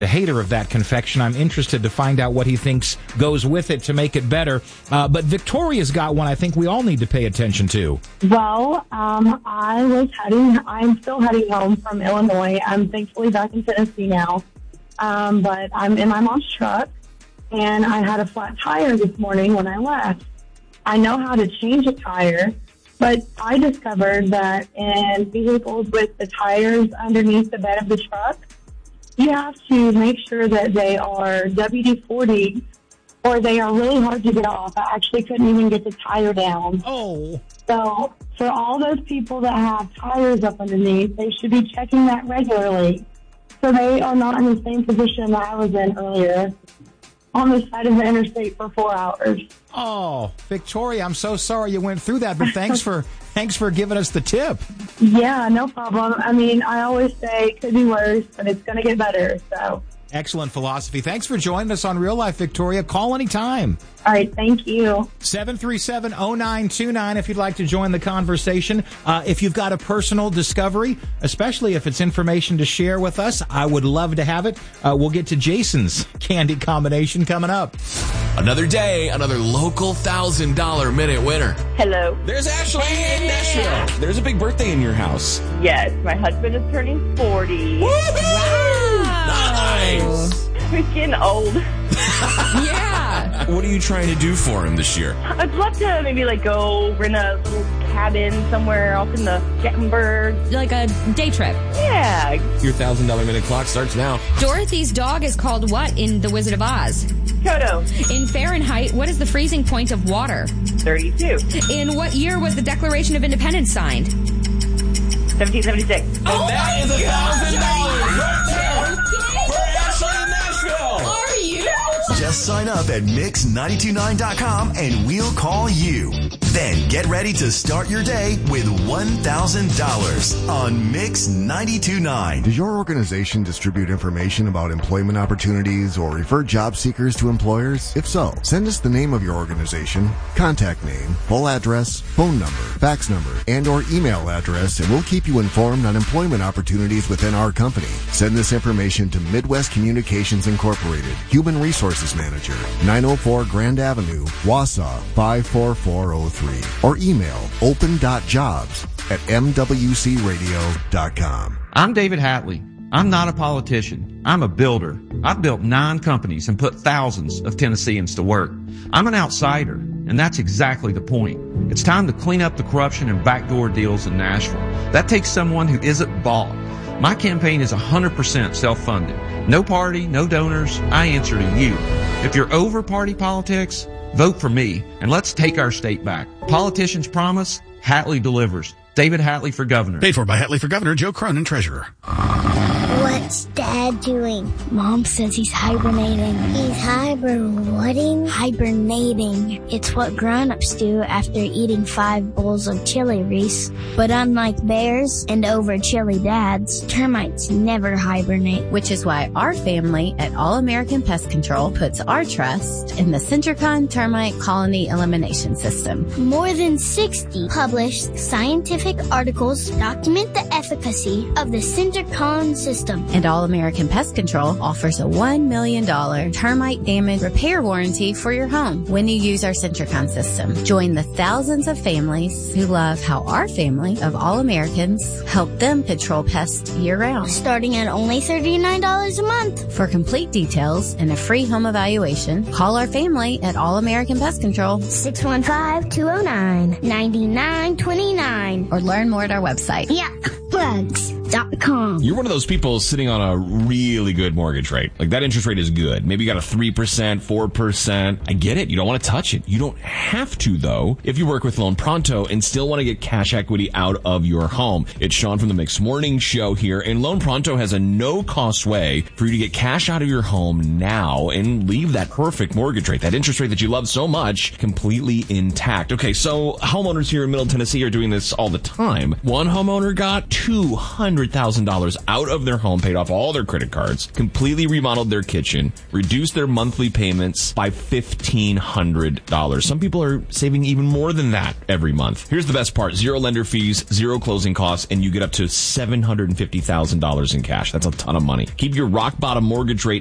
a hater of that confection. I'm interested to find out what he thinks goes with it to make it better. But Victoria's got one I think we all need to pay attention to. Well, I'm still heading home from Illinois. I'm thankfully back in Tennessee now. But I'm in my mom's truck, and I had a flat tire this morning when I left. I know how to change a tire, but I discovered that in vehicles with the tires underneath the bed of the truck, you have to make sure that they are WD-40 or they are really hard to get off. I actually couldn't even get the tire down. Oh. So for all those people that have tires up underneath, they should be checking that regularly so they are not in the same position that I was in earlier on the side of the interstate for 4 hours. Oh, Victoria, I'm so sorry you went through that, but thanks for giving us the tip. Yeah, no problem. I mean, I always say it could be worse, but it's going to get better. So excellent philosophy. Thanks for joining us on Real Life, Victoria. Call anytime. All right, thank you. 737-0929 if you'd like to join the conversation. If you've got a personal discovery, especially if it's information to share with us, I would love to have it. We'll get to Jason's candy combination coming up. Another day, another local $1,000 minute winner. Hello. There's Ashley in Nashville. There's a big birthday in your house. Yes, my husband is turning 40. Woo-hoo! Nice. We're getting old. Yeah. What are you trying to do for him this year? I'd love to maybe go rent a little cabin somewhere off in the Gatlinburg. Like a day trip. Yeah. Your $1,000 minute clock starts now. Dorothy's dog is called what in The Wizard of Oz? Toto. In Fahrenheit, what is the freezing point of water? 32. In what year was the Declaration of Independence signed? 1776. And that is $1,000 right there for Ashley in Nashville. Are you? Just sign up at Mix929.com and we'll call you. Then get ready to start your day with $1,000 on Mix 92.9. Does your organization distribute information about employment opportunities or refer job seekers to employers? If so, send us the name of your organization, contact name, full address, phone number, fax number, and or email address, and we'll keep you informed on employment opportunities within our company. Send this information to Midwest Communications Incorporated, Human Resources Manager, 904 Grand Avenue, Wausau 54403. Or email open.jobs@mwcradio.com. I'm David Hatley. I'm not a politician. I'm a builder. I've built 9 companies and put thousands of Tennesseans to work. I'm an outsider, and that's exactly the point. It's time to clean up the corruption and backdoor deals in Nashville. That takes someone who isn't bought. My campaign is 100% self-funded. No party, no donors. I answer to you. If you're over party politics, vote for me, and let's take our state back. Politicians promise, Hatley delivers. David Hatley for governor. Paid for by Hatley for governor, Joe Cronin, treasurer. What's Dad doing? Mom says he's hibernating. He's hibernating? Hibernating. It's what grown-ups do after eating 5 bowls of chili, Reese. But unlike bears and over chili dads, termites never hibernate. Which is why our family at All American Pest Control puts our trust in the Centricon Termite Colony Elimination System. More than 60 published scientific articles document the efficacy of the Centricon system. And All American Pest Control offers a $1 million termite damage repair warranty for your home when you use our Centricon system. Join the thousands of families who love how our family of All Americans help them control pests year-round. Starting at only $39 a month. For complete details and a free home evaluation, call our family at All American Pest Control. 615-209-9929. Or learn more at our website. Yuckbugs.com. You're one of those people sitting on a really good mortgage rate. Like, that interest rate is good. Maybe you got a 3%, 4%. I get it. You don't want to touch it. You don't have to, though, if you work with Loan Pronto and still want to get cash equity out of your home. It's Sean from the Mix Morning Show here, and Loan Pronto has a no-cost way for you to get cash out of your home now and leave that perfect mortgage rate, that interest rate that you love so much, completely intact. Okay, so homeowners here in Middle Tennessee are doing this all the time. One homeowner got $200 $200,000 out of their home, paid off all their credit cards, completely remodeled their kitchen, reduced their monthly payments by $1,500. Some people are saving even more than that every month. Here's the best part. Zero lender fees, zero closing costs, and you get up to $750,000 in cash. That's a ton of money. Keep your rock bottom mortgage rate